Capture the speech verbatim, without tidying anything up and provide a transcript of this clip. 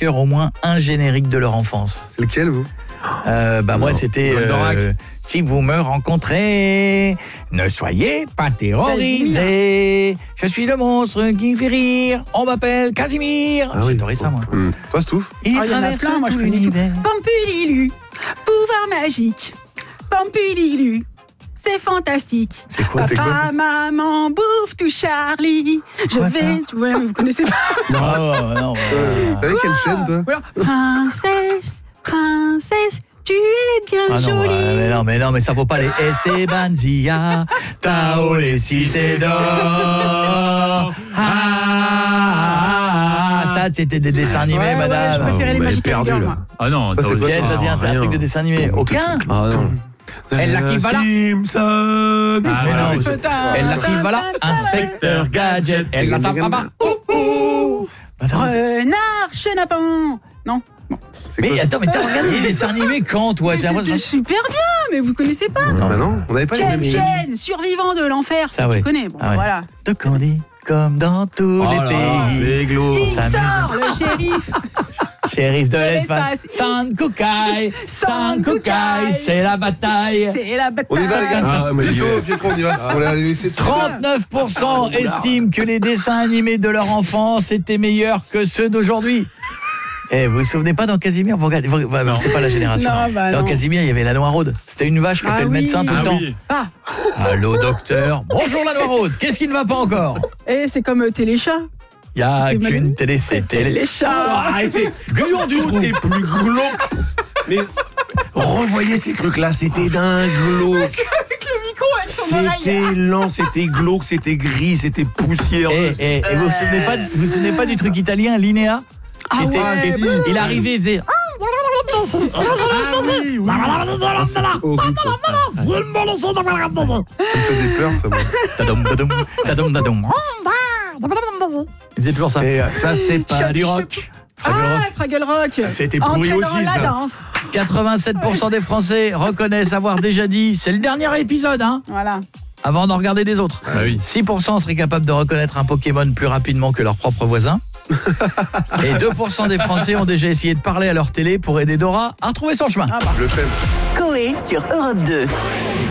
cœur au moins un générique de leur enfance. C'est lequel, vous? Euh, bah moi c'était euh, si vous me rencontrez, ne soyez pas terrorisés. Je suis le monstre qui fait rire. On m'appelle Casimir. Ah oui. J'adorais ça moi. Mmh. Toi, Stouff? Il Ah, il y en a traverse plein, moi je tout connais tout. l'univers. Pampulilu, pouvoir magique. Pampulilu, c'est fantastique. C'est quoi, c'est Papa, quoi, ça maman, bouffe tout Charlie. Je quoi, vais, ça tu vois, vous connaissez pas. Non, non, non. Euh, T'avais quelle chaîne, toi? Voilà. Princesse, princesse, tu es bien Ah non, jolie. ouais, mais non, mais non, mais ça vaut pas les Estebanzia, Tao les cités d'or. Ah, ça c'était des dessins animés, Ouais, ouais, madame. je préférais les Vous m'avez Magic perdu, Girls, là. moi. Ah non, Ça, c'est quoi, Quel, ça? vas-y, un, un Rien. truc de dessin animé. Aucun. Ah non. Elle arrive, voilà. Simpson. Ah, voilà. non, je- Elle arrive, voilà. Inspecteur Gadget. Elle l'attend pas. Ouh, ouh. Attends, Renard, chenapan. Non. Bon. C'est mais quoi? attends, mais t'as regardé les dessins animés quand, toi? Mais J'ai l'impression- c'était super bien, mais vous connaissez pas. Bah non, on n'avait pas les Chen mêmes. Chen, survivant de l'enfer, Ça, ça ouais. tu connais. Bon, Ah ouais. voilà. De Candy, comme dans tous Oh les là là, pays. c'est glauque. Il s'amuse. sort, le shérif. Shérif de De l'espace, l'espace. San Kukai, San Kukai, c'est la bataille. C'est la bataille. On y va, les gars? Ah, moi, j'y Pietro, vais. Pietro, on y va. On va les laisser. trente-neuf pour cent estiment que les dessins animés de leur enfance étaient meilleurs que ceux d'aujourd'hui. Eh, vous vous souvenez pas dans Casimir, vous regardez, vous- vous- c'est pas la génération. Non, bah dans non. Casimir, il y avait la Noiraude. C'était une vache qui Ah appelait le oui. médecin tout le Ah temps. oui. Ah, Allô docteur. Bonjour la Noiraude. Qu'est-ce qui ne va pas encore? et c'est comme euh, Téléchat. Il y a C'était qu'une mal- télé, c'était les Téléchat. Oh, arrêtez. Gluant du Tout trou. est plus glauque. Mais revoyez ces trucs-là, c'était d'un glauque. Avec le micro avec son oreille. C'était lent, c'était glauque, c'était gris, c'était poussiéreux. Et, et, et vous vous souvenez pas, vous vous souvenez pas du truc italien, Linéa? Ah Qui était- ouais. qui était- il arrivait, il faisait. Ah, c'est horrible, ça. Ça me faisait peur, ça. moi. Tadam, tadam, tadam, tadam. Il faisait toujours ça. Et euh, ça, c'est pas Chop, du chop. rock. Ah, Fraggle Rock. C'était pourri Entrez aussi, dans ça. la danse. quatre-vingt-sept pour cent des Français reconnaissent avoir déjà dit c'est le dernier épisode hein, Voilà. avant d'en regarder des autres. Ah oui. six pour cent seraient capables de reconnaître un Pokémon plus rapidement que leurs propres voisins. Et deux pour cent des Français ont déjà essayé de parler à leur télé pour aider Dora à retrouver son chemin. Ah bah. Le fait. Coé sur Europe deux.